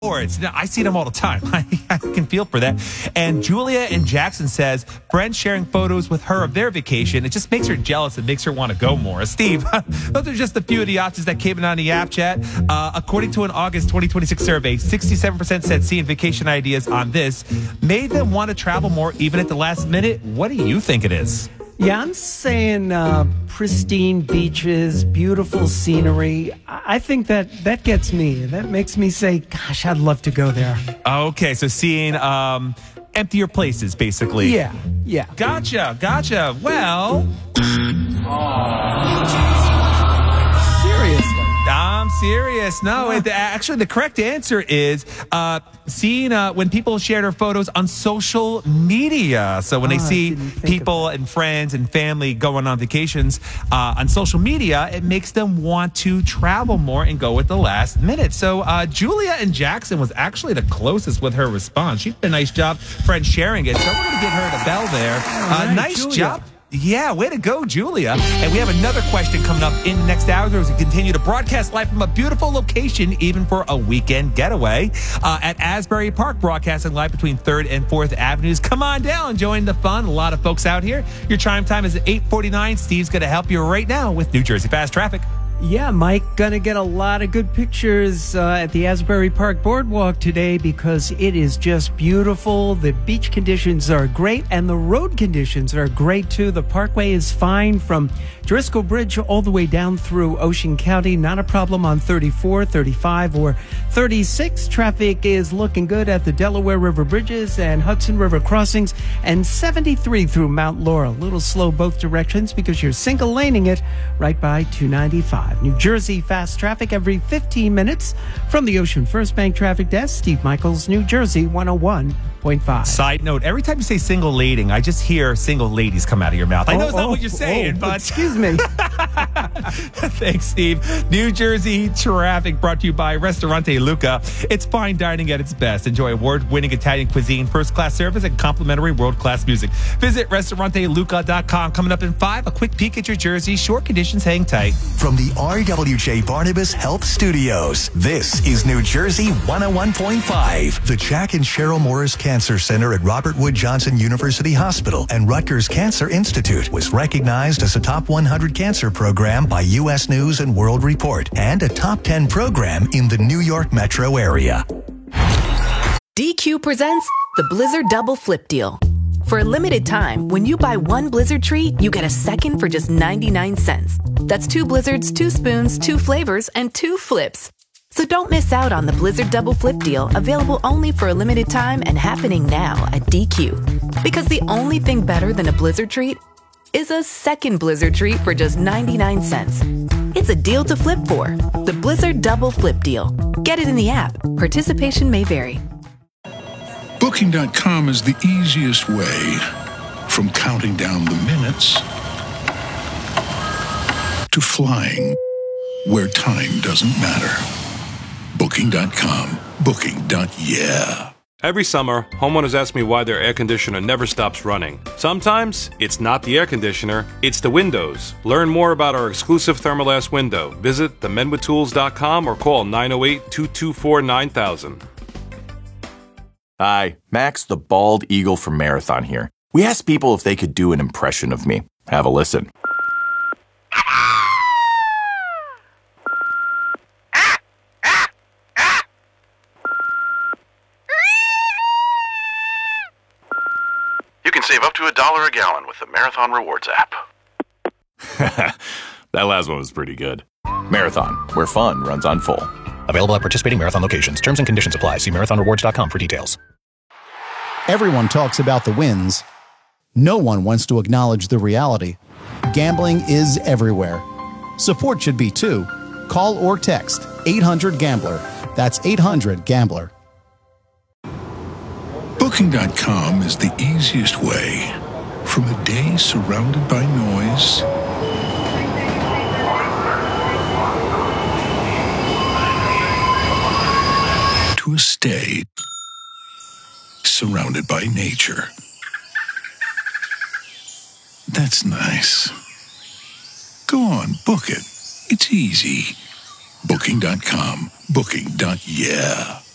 Boards. I see them all the time. I can feel for that. And Julia in Jackson says friends sharing photos with her of their vacation, it just makes her jealous and makes her want to go more. Steve, those are just a few of the options that came in on the app chat. According to an August 2026 survey, 67% said seeing vacation ideas on this made them want to travel more even at the last minute. What do you think it is? Yeah, I'm saying pristine beaches, beautiful scenery. I think that gets me. That makes me say, gosh, I'd love to go there. Okay, so seeing emptier places, basically. Yeah. Gotcha. Well... Seriously. I'm serious. No, actually, the correct answer is seeing when people share their photos on social media. So when they see people and friends and family going on vacations on social media, it makes them want to travel more and go at the last minute. So Julia in Jackson was actually the closest with her response. She did a nice job, friend, sharing it. So we're going to give her the bell there. Right, nice Julia. job. Yeah, way to go, Julia. And we have another question coming up in the next hour as we continue to broadcast live from a beautiful location, even for a weekend getaway, at Asbury Park, broadcasting live between 3rd and 4th Avenues. Come on down, join the fun. A lot of folks out here. Your chime time is at 8:49. Steve's going to help you right now with New Jersey Fast Traffic. Yeah, Mike, gonna get a lot of good pictures at the Asbury Park Boardwalk today because it is just beautiful. The beach conditions are great and the road conditions are great too. The parkway is fine from Driscoll Bridge all the way down through Ocean County. Not a problem on 34, 35, or 36. Traffic is looking good at the Delaware River bridges and Hudson River crossings, and 73 through Mount Laurel. A little slow both directions because you're single laning it right by 295. New Jersey Fast Traffic every 15 minutes. From the Ocean First Bank Traffic Desk, Steve Michaels, New Jersey 101.5. Side note, every time you say single lading, I just hear single ladies come out of your mouth. I know it's not what you're saying, but... Excuse me. Thanks, Steve. New Jersey Traffic brought to you by Ristorante Luca. It's fine dining at its best. Enjoy award-winning Italian cuisine, first-class service, and complimentary world-class music. Visit restauranteluca.com. Coming up in 5, a quick peek at your Jersey. Short conditions hang tight. From the RWJ Barnabas Health Studios, this is New Jersey 101.5. The Jack and Cheryl Morris Cancer Center at Robert Wood Johnson University Hospital and Rutgers Cancer Institute was recognized as a top 100 cancer program by U.S. News and World Report and a top 10 program in the New York metro area. DQ presents the Blizzard Double Flip Deal. For a limited time, when you buy one Blizzard treat, you get a second for just 99 cents. That's 2 Blizzards, 2 spoons, 2 flavors, and 2 flips. So don't miss out on the Blizzard Double Flip Deal, available only for a limited time and happening now at DQ. Because the only thing better than a Blizzard treat is a second Blizzard treat for just 99 cents. It's a deal to flip for. The Blizzard Double Flip Deal. Get it in the app. Participation may vary. Booking.com is the easiest way from counting down the minutes to flying where time doesn't matter. Booking.com. Booking.yeah. Every summer, homeowners ask me why their air conditioner never stops running. Sometimes, it's not the air conditioner, it's the windows. Learn more about our exclusive Thermalast window. Visit themenwithtools.com or call 908-224-9000. Hi, Max the Bald Eagle from Marathon here. We asked people if they could do an impression of me. Have a listen. You can save up to $1 a gallon with the Marathon Rewards app. That last one was pretty good. Marathon, where fun runs on full. Available at participating Marathon locations. Terms and conditions apply. See marathonrewards.com for details. Everyone talks about the wins. No one wants to acknowledge the reality. Gambling is everywhere. Support should be too. Call or text 800-GAMBLER. That's 800-GAMBLER. Booking.com is the easiest way from a day surrounded by noise to a stay surrounded by nature. That's nice. Go on, book it. It's easy. Booking.com. Booking.yeah.